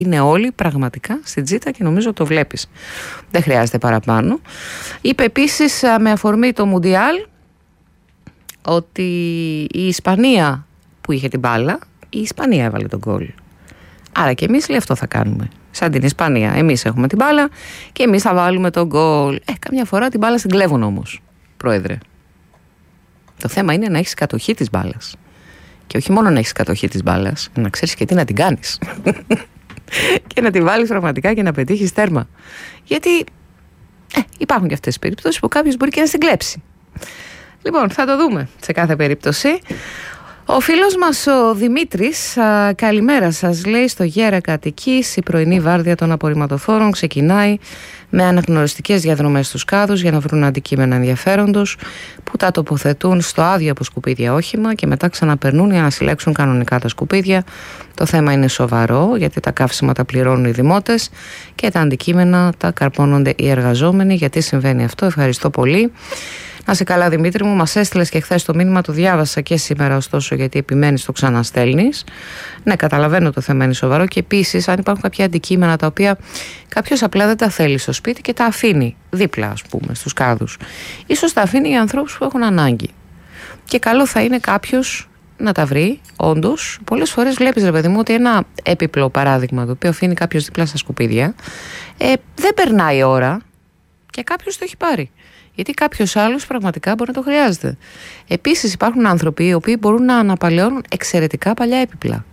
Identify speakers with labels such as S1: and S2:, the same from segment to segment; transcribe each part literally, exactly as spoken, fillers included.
S1: Είναι όλοι πραγματικά στην τζίτα και νομίζω το βλέπεις. Δεν χρειάζεται παραπάνω. Είπε επίσης με αφορμή το Μουντιάλ ότι η Ισπανία που είχε την μπάλα, η Ισπανία έβαλε τον γκολ. Άρα και εμείς λέει αυτό θα κάνουμε. Σαν την Ισπανία. Εμείς έχουμε την μπάλα και εμείς θα βάλουμε τον γκολ. Ε, καμιά φορά την μπάλα στην κλέβουν όμως, πρόεδρε. Το θέμα είναι να έχεις κατοχή της μπάλας. Και όχι μόνο να έχεις κατοχή της μπάλας, να ξέρεις και τι να την κάνεις. Και να τη βάλεις πραγματικά και να πετύχεις τέρμα. Γιατί ε, υπάρχουν και αυτές τις περιπτώσεις που κάποιος μπορεί και να στην κλέψει. Λοιπόν, θα το δούμε σε κάθε περίπτωση. Ο φίλος μας ο Δημήτρης, α, καλημέρα σας, λέει, στο Γέρακα Αττικής η πρωινή βάρδια των απορριμματοφόρων ξεκινάει με αναγνωριστικές διαδρομές στους κάδους για να βρουν αντικείμενα ενδιαφέροντος που τα τοποθετούν στο άδειο από σκουπίδια όχημα και μετά ξαναπερνούν για να συλλέξουν κανονικά τα σκουπίδια. Το θέμα είναι σοβαρό γιατί τα καύσιμα τα πληρώνουν οι δημότες και τα αντικείμενα τα καρπώνονται οι εργαζόμενοι. Γιατί συμβαίνει αυτό? Ευχαριστώ πολύ. Να σε καλά, Δημήτρη μου, μας έστειλες και χθες το μήνυμα, το διάβασα και σήμερα, ωστόσο, γιατί επιμένεις, το ξαναστέλνεις. Ναι, καταλαβαίνω, το θέμα είναι σοβαρό και επίσης, αν υπάρχουν κάποια αντικείμενα τα οποία κάποιος απλά δεν τα θέλει στο σπίτι και τα αφήνει δίπλα, ας πούμε, στους κάδους, ίσως τα αφήνει για ανθρώπους που έχουν ανάγκη. Και καλό θα είναι κάποιος να τα βρει, όντως. Πολλές φορές βλέπεις, ρε παιδί μου, ότι ένα έπιπλο παράδειγμα, το οποίο αφήνει κάποιος δίπλα στα σκουπίδια, ε, δεν περνάει η ώρα και κάποιος το έχει πάρει. Γιατί κάποιος άλλος πραγματικά μπορεί να το χρειάζεται. Επίσης υπάρχουν άνθρωποι οι οποίοι μπορούν να αναπαλαιώνουν εξαιρετικά παλιά έπιπλα.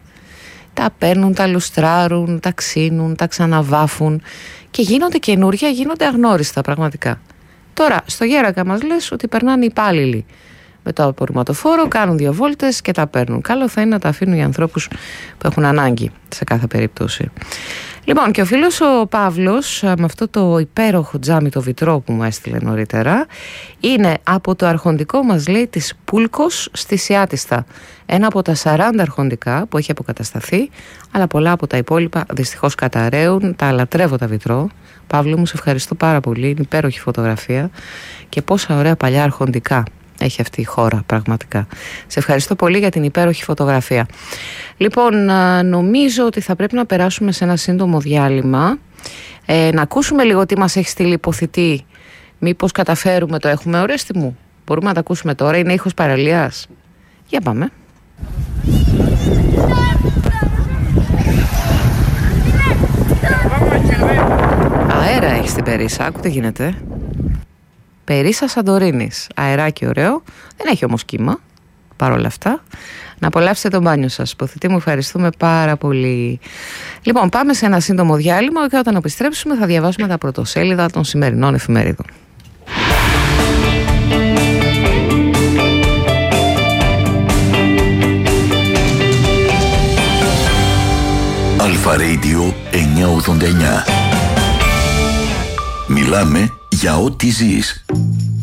S1: Τα παίρνουν, τα λουστράρουν, τα ξύνουν, τα ξαναβάφουν και γίνονται καινούρια, γίνονται αγνώριστα πραγματικά. Τώρα, στο Γέρακα μας λες ότι περνάνε οι υπάλληλοι με το απορριμματοφόρο, κάνουν δύο βόλτες και τα παίρνουν. Καλό θα είναι να τα αφήνουν οι ανθρώπους που έχουν ανάγκη σε κάθε περίπτωση. Λοιπόν, και ο φίλος ο Παύλος, με αυτό το υπέροχο τζάμι το βιτρό που μου έστειλε νωρίτερα, είναι από το αρχοντικό μας, λέει, της Πούλκος στη Σιάτιστα. Ένα από τα σαράντα αρχοντικά που έχει αποκατασταθεί, αλλά πολλά από τα υπόλοιπα δυστυχώς καταραίουν. Τα λατρεύω τα βιτρό. Παύλο μου, σε ευχαριστώ πάρα πολύ. Είναι υπέροχη φωτογραφία και πόσα ωραία παλιά αρχοντικά έχει αυτή η χώρα, πραγματικά. Σε ευχαριστώ πολύ για την υπέροχη φωτογραφία. Λοιπόν, νομίζω ότι θα πρέπει να περάσουμε σε ένα σύντομο διάλειμμα, ε, να ακούσουμε λίγο τι μας έχει στείλει υποθητή. Μήπως καταφέρουμε, το έχουμε, Ορέστη μου? Μπορούμε να τα ακούσουμε τώρα, είναι ήχος παραλίας? Για πάμε. Αέρα έχει στην Περίσσα, άκου τι γίνεται. Περίσσα Σαντορίνης, αεράκι ωραίο, δεν έχει όμως κύμα, παρόλα αυτά. Να απολαύσετε το μπάνιο σας, υποθετή μου, ευχαριστούμε πάρα πολύ. Λοιπόν, πάμε σε ένα σύντομο διάλειμμα και όταν επιστρέψουμε θα διαβάσουμε τα πρωτοσέλιδα των σημερινών εφημερίδων.
S2: Αλφα Radio εννιακόσια ογδόντα εννιά. Μιλάμε για ό,τι ζεις.